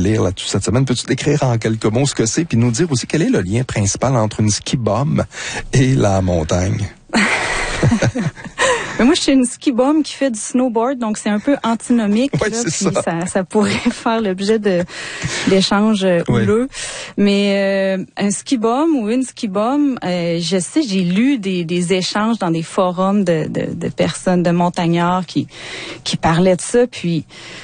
lire là-dessus cette semaine. Peux-tu décrire en quelques mots ce que c'est, puis nous dire aussi quel est le lien principal entre une ski bum et la montagne? Mais moi, je suis une ski bum qui fait du snowboard, donc c'est un peu antinomique. Ouais, là, c'est puis ça pourrait faire l'objet d'échanges houleux. Mais un ski bum ou une ski bum, je sais, j'ai lu des échanges dans des forums de personnes, de montagnards qui parlaient de ça, puis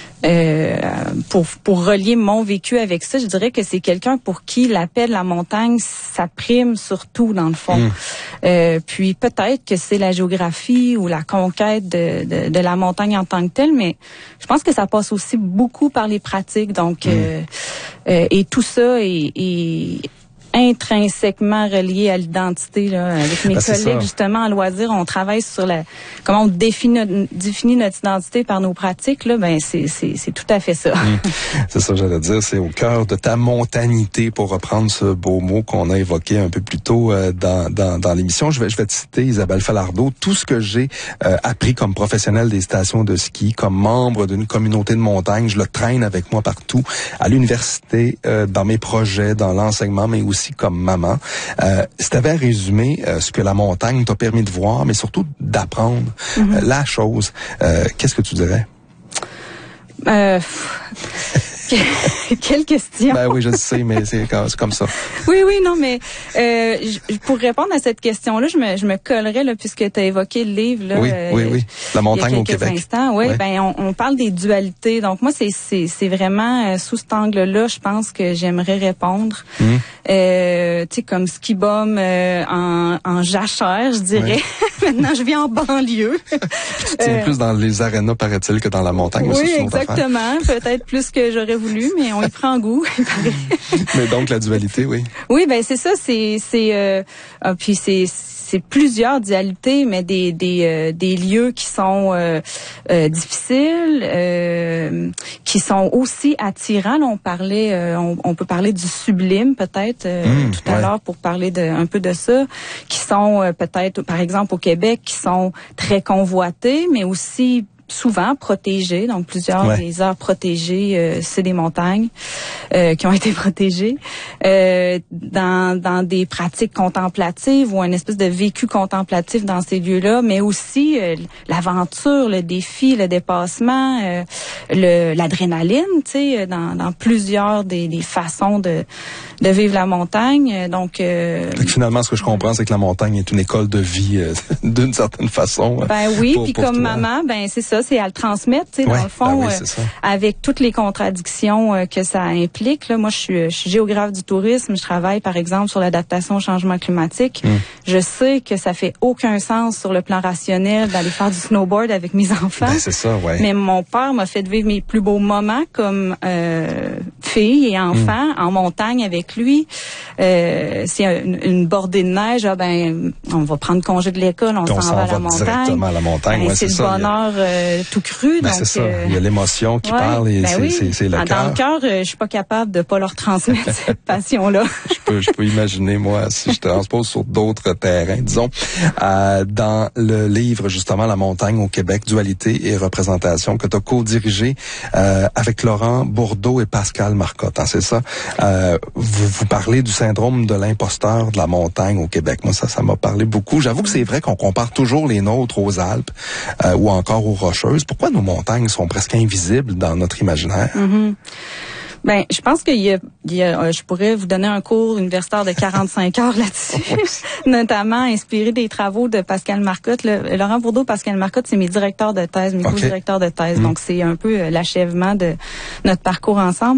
pour relier mon vécu avec ça, je dirais que c'est quelqu'un pour qui l'appel de la montagne, ça prime surtout dans le fond. Puis peut-être que c'est la géographie ou la conquête de la montagne en tant que telle, mais je pense que ça passe aussi beaucoup par les pratiques. Donc, et tout ça est intrinsèquement relié à l'identité là. Avec mes collègues justement en loisirs, on travaille sur comment on définit notre identité par nos pratiques là. Ben c'est tout à fait ça. C'est ça, j'allais dire, c'est au cœur de ta montanité, pour reprendre ce beau mot qu'on a évoqué un peu plus tôt dans l'émission. Je vais te citer Isabelle Falardeau. Tout ce que j'ai appris comme professionnel des stations de ski, comme membre d'une communauté de montagne, je le traîne avec moi partout, à l'université, dans mes projets, dans l'enseignement, mais aussi comme maman. Si tu avais à résumer ce que la montagne t'a permis de voir, mais surtout d'apprendre la chose, qu'est-ce que tu dirais? Quelle question? Ben oui, je sais, mais c'est comme ça. Oui, non, mais pour répondre à cette question-là, je me collerais là, puisque tu as évoqué le livre là. Oui. La montagne au Québec. Instants. Oui, ben on parle des dualités. Donc moi, c'est vraiment sous cet angle-là, je pense que j'aimerais répondre. Tu sais, comme ski bum en jachère, je dirais. Maintenant, je vis en banlieue. C'est plus dans les arénas, paraît-il, que dans la montagne. Oui, exactement. Peut-être plus que j'aurais voulu, mais on y prend goût. Mais donc la dualité, oui. Oui, ben c'est ça. Puis c'est plusieurs dualités, mais des lieux qui sont difficiles, qui sont aussi attirants. Là, on peut parler du sublime peut-être tout à l'heure pour parler un peu de ça, qui sont peut-être, par exemple au Québec, qui sont très convoités, mais aussi souvent protégés, donc plusieurs des aires protégées, c'est des montagnes qui ont été protégées dans des pratiques contemplatives ou une espèce de vécu contemplatif dans ces lieux-là, mais aussi l'aventure, le défi, le dépassement, l'adrénaline, tu sais, dans plusieurs des façons de vivre la montagne. Donc finalement, ce que je comprends, c'est que la montagne est une école de vie d'une certaine façon. Ben oui, puis comme maman, ben c'est ça, c'est à le transmettre, tu sais, dans le fond, avec toutes les contradictions que ça implique. Là, moi, je suis géographe du tourisme. Je travaille, par exemple, sur l'adaptation au changement climatique. Je sais que ça fait aucun sens sur le plan rationnel d'aller faire du snowboard avec mes enfants. Ben, c'est ça, ouais. Mais mon père m'a fait vivre mes plus beaux moments comme fille et enfant en montagne avec lui. C'est une bordée de neige. On va prendre congé de l'école, on s'en va à la montagne. Directement à la montagne. C'est le bonheur tout cru. Ben, c'est ça. Il y a l'émotion qui parle et c'est le cœur. Dans le cœur, je suis pas capable de pas leur transmettre cette passion-là. Je peux imaginer, moi, si je transpose sur d'autres terrains. Disons, dans le livre, justement, La montagne au Québec, dualité et représentation, que tu as co-dirigé avec Laurent Bourdeau et Pascal Marcotte, hein, c'est ça? Vous parlez du syndrome de l'imposteur de la montagne au Québec. Moi, ça m'a parlé beaucoup. J'avoue que c'est vrai qu'on compare toujours les nôtres aux Alpes ou encore aux Rocheuses. Pourquoi nos montagnes sont presque invisibles dans notre imaginaire? Ben, je pense qu'il y a je pourrais vous donner un cours universitaire de 45 heures là-dessus, notamment inspiré des travaux de Pascal Marcotte. Laurent Bourdeau, Pascal Marcotte, c'est mes directeurs de thèse, mes co-directeurs de thèse. Donc, c'est un peu l'achèvement de notre parcours ensemble.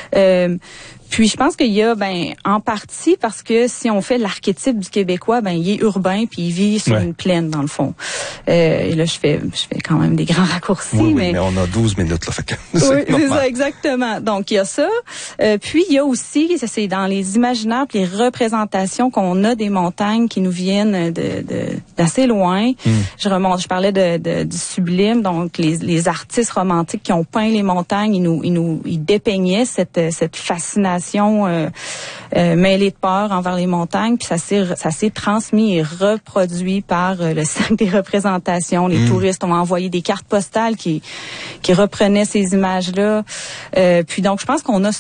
Puis je pense qu'il y a en partie parce que si on fait l'archétype du Québécois, il est urbain puis il vit sur une plaine dans le fond. Et là je fais quand même des grands raccourcis. Oui, mais on a 12 minutes là, fait que c'est ça exactement. Donc il y a ça. Puis il y a aussi, c'est dans les imaginaires, les représentations qu'on a des montagnes qui nous viennent d'assez loin. Je parlais du sublime, donc les artistes romantiques qui ont peint les montagnes, ils dépeignaient cette fascination mêlée de peur envers les montagnes, puis ça s'est transmis et reproduit par le cercle des représentations. Les touristes ont envoyé des cartes postales qui reprenaient ces images-là. Puis donc, je pense qu'on a